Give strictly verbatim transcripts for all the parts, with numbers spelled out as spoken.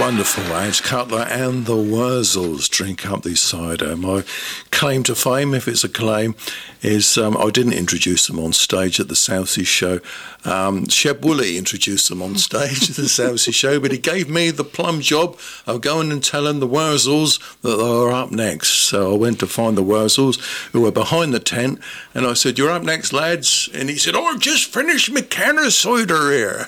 Wonderful, Ange Cutler and the Wurzels, Drink Up the Cider. My claim to fame, if it's a claim, is um, I didn't introduce them on stage at the Southsea Show. Um, Sheb Woolley introduced them on stage at the Southsea Show, but he gave me the plum job of going and telling the Wurzels that they were up next. So I went to find the Wurzels, who were behind the tent, and I said, "You're up next, lads." And he said, "Oh, I've just finished my can of cider here."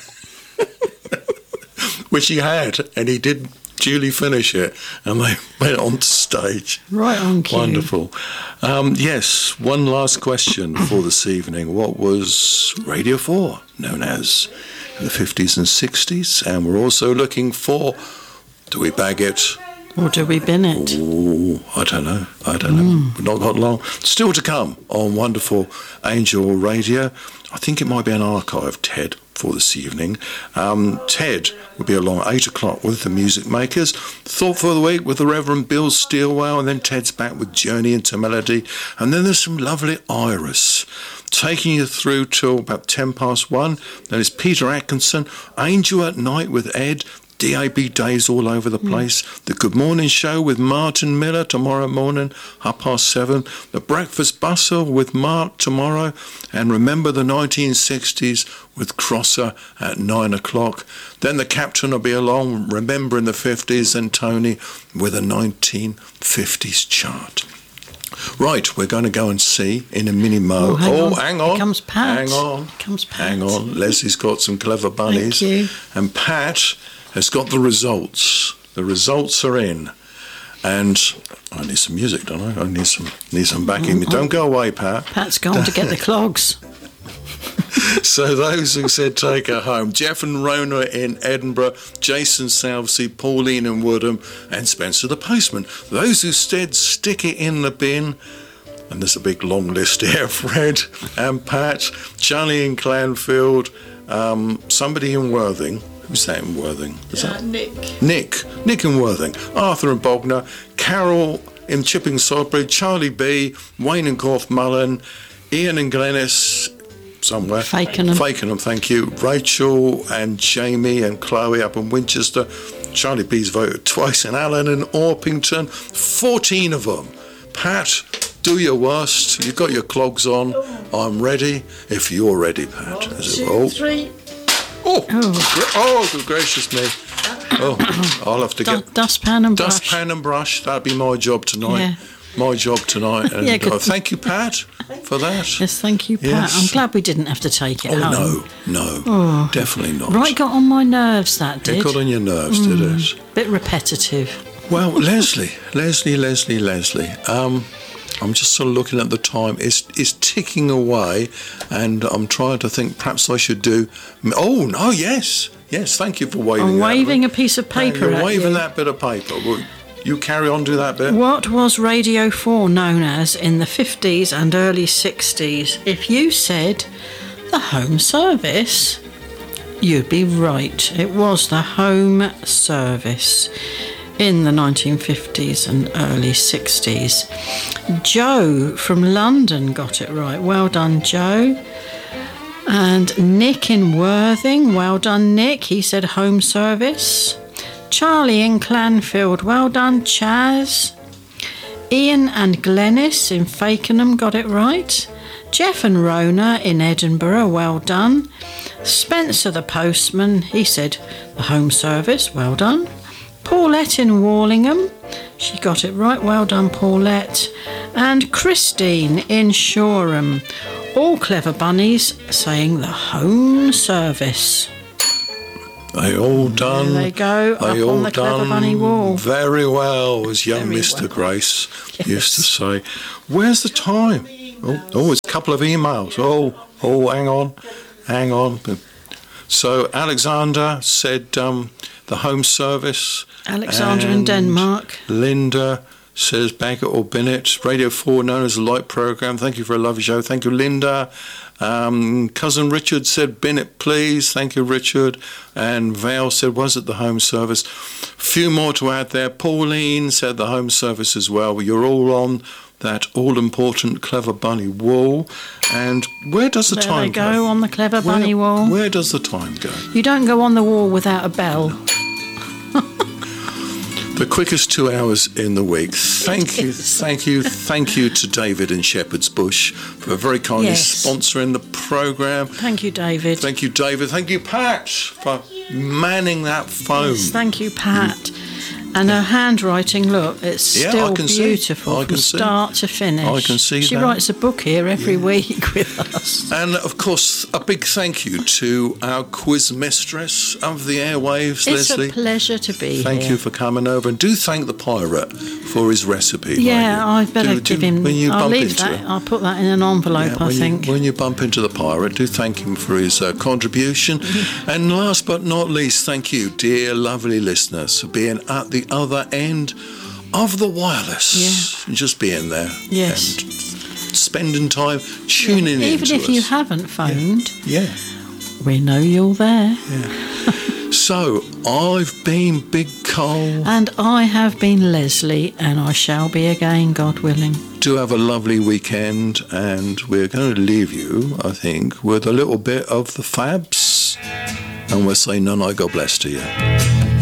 Which he had, and he did duly finish it, and they went on stage. Right on cue. Wonderful. Um, yes, one last question for this evening. What was Radio four known as in the fifties and sixties? And we're also looking for, do we bag it? Or do we bin it? Ooh, I don't know. I don't know. Mm. We've not got long. Still to come on wonderful Angel Radio. I think it might be an archive, Ted, for this evening. Um, Ted will be along at eight o'clock with the Music Makers. Thought for the Week with the Reverend Bill Steelwell, and then Ted's back with Journey into Melody. And then there's some lovely Iris taking you through till about ten past one. Then it's Peter Atkinson, Angel at Night with Ed. D A B days all over the place. Mm. The Good Morning Show with Martin Miller tomorrow morning, half past seven. The Breakfast Bustle with Mark tomorrow. And Remember the nineteen sixties with Crosser at nine o'clock. Then the Captain will be along, remembering the fifties, and Tony with a nineteen fifties chart. Right, we're going to go and see in a mini-mo. Oh, hang oh on. hang on. Here comes Pat. Hang on. Here comes Pat. Hang on. Leslie's got some clever bunnies. Thank you. And Pat has got the results. The results are in. And I need some music, don't I? I need some need some backing. Mm-hmm. Don't go away, Pat. Pat's gone to get the clogs. So those who said take her home, Jeff and Rona in Edinburgh, Jason Southsea, Pauline in Woodham, and Spencer the Postman. Those who said stick it in the bin, and there's a big long list here, Fred and Pat, Charlie in Clanfield, um, somebody in Worthing. Who's that in Worthing? Is uh, that Nick. Nick. Nick in Worthing. Arthur in Bognor, Carol in Chipping Sodbury, Charlie B, Wayne in Corfmullen, Ian in Glennis, somewhere. Fakenham. Fakenham, thank you. Rachel and Jamie and Chloe up in Winchester. Charlie B's voted twice in Allen and Orpington. fourteen of them. Pat, do your worst. You've got your clogs on. I'm ready. If you're ready, Pat. One, Is two, it all? three. Oh, oh. oh, good gracious me. Oh, I'll have to get... D- dustpan and brush. Dustpan and brush. That'd be my job tonight. Yeah. My job tonight. And yeah, uh, thank you, Pat, for that. Yes, thank you, Pat. Yes. I'm glad we didn't have to take it oh, home. no, no, oh. definitely not. Right, got on my nerves, that did. It got on your nerves, mm. did it? Bit repetitive. Well, Leslie, Leslie, Leslie, Leslie, um... I'm just sort of looking at the time. It's, it's ticking away, and I'm trying to think perhaps I should do... Oh, no, yes. Yes, thank you for waving I'm that. waving a piece of paper You're at waving you. that bit of paper. Well, you carry on, do that bit. What was Radio four known as in the fifties and early sixties? If you said the Home Service, you'd be right. It was the Home Service in the nineteen fifties and early sixties. Joe from London got it right. Well done, Joe. And Nick in Worthing. Well done, Nick. He said Home Service. Charlie in Clanfield. Well done, Chaz. Ian and Glennis in Fakenham got it right. Jeff and Rona in Edinburgh. Well done. Spencer the Postman. He said the Home Service. Well done. Paulette in Warlingham, she got it right, well done Paulette. And Christine in Shoreham, all clever bunnies saying the Home Service. They all done. There they go, they up all on the done clever bunny wall. Very well, as young Very Mister well. Grace Yes. used to say. Where's the time? Oh, oh, it's a couple of emails. Oh, oh, hang on, hang on. So Alexander said um, the Home Service. Alexander in Denmark. Linda says bag it or bin it. Radio four known as the Light Programme. Thank you for a lovely show. Thank you, Linda. Um, Cousin Richard said bin it please. Thank you, Richard. And Val said was it the Home Service. Few more to add there. Pauline said the Home Service as well. You're all on that all-important Clever Bunny wall. And where does the there time they go, go? on the Clever where, Bunny wall. Where does the time go? You don't go on the wall without a bell. The quickest two hours in the week. Thank you, thank you, thank you to David in Shepherd's Bush for very kindly Yes. sponsoring the programme. Thank you, David. Thank you, David. Thank you, Pat, for manning that phone. Yes, thank you, Pat. And her handwriting, look, it's Yeah, still I can see. beautiful I from can see. start to finish. I can see She that. writes a book here every week with us. And of course, a big thank you to our quiz mistress of the airwaves, It's Leslie. a pleasure to be Thank here. you for coming over, and do thank the pirate for his recipe. Yeah, I better do, give do, him. when you I'll bump leave into that. him. I'll put that in an envelope. Yeah, I when think. You, when you bump into the pirate, do thank him for his uh, contribution. And last but not least, thank you, dear lovely listeners, for being at the other end of the wireless. Yeah. And just being there. Yes. And spending time tuning in. Even to if us. you haven't phoned, Yeah. we know you're there. So, I've been Big Cole. And I have been Leslie, and I shall be again, God willing. Do have a lovely weekend, and we're going to leave you, I think, with a little bit of the Fabs. And we'll say, none I God bless to you.